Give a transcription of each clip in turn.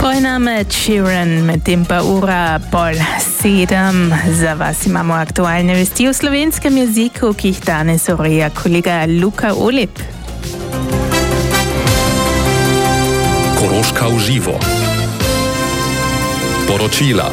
Pojnamy Chiran med tempa ura pol 7. Za vas imamo aktualne vesti v slovenskem jeziku, ki jih danes ureja kolega Luka Olip. Koroška v živo. Poročila.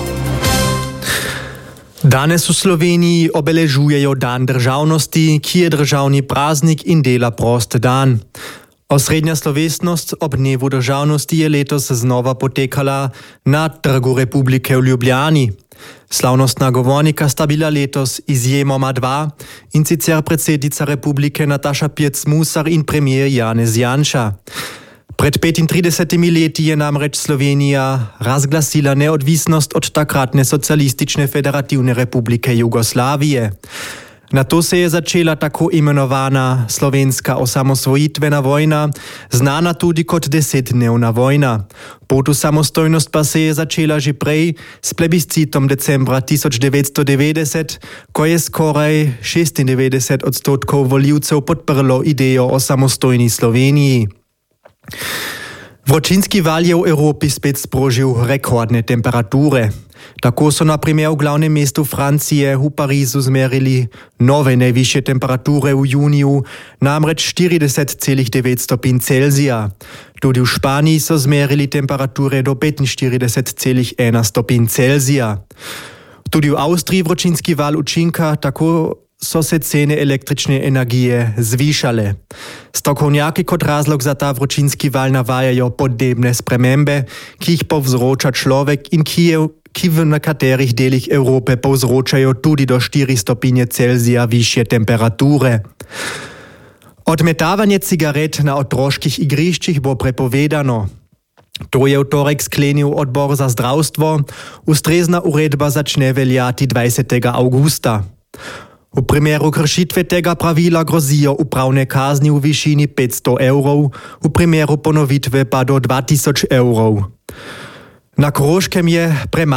Danes v Sloveniji obeležujejo Dan državnosti, ki je državni praznik in dela prost dan. Osrednja slovesnost ob dnevu državnosti je letos znova potekala na Trgu Republike v Ljubljani. Slavnostna govornika sta bila letos izjemoma dva, in sicer predsednica republike Nataša Pirc-Musar in premier Janez Janša. Pred 35 leti je namreč Slovenija razglasila neodvisnost od takratne socialistične federativne republike Jugoslavije. Nato se je začela tako imenovana slovenska osamosvojitvena vojna, znana tudi kot 10-dnevna vojna. Pot v samostojnost pa se je začela že prej s plebiscitom decembra 1990, ko je skoraj 96% volivcev podprlo idejo o samostojni Sloveniji. Vročinski val je v Evropi spet sprožil rekordne temperature. Tako so na primer v glavnem mestu Francije v Parizu zmerili nove najvišje temperature v juniju, namreč 40,9 stopinj Celzija. Tudi v Španiji so zmerili temperature do 45,1 stopinj Celzija. Tudi v Avstriji vročinski val učinka, tako so se cene električne energije zvišale. Strokovnjaki kot razlog za ta vročinski val navajajo podnebne spremembe, ki jih povzroča človek in ki v nekaterih delih Evrope povzročajo tudi do 4 stopinje Celzija višje temperature. Odmetavanje cigaret na otroških igriščih bo prepovedano. To je v torek sklenil odbor za zdravstvo. Ustrezna uredba začne veljati 20. avgusta. V primeru kršitve tega pravila grozijo upravne kazni v višini 500 evrov, v primeru ponovitve pa do 2000 evrov. Na Koroškem je premalo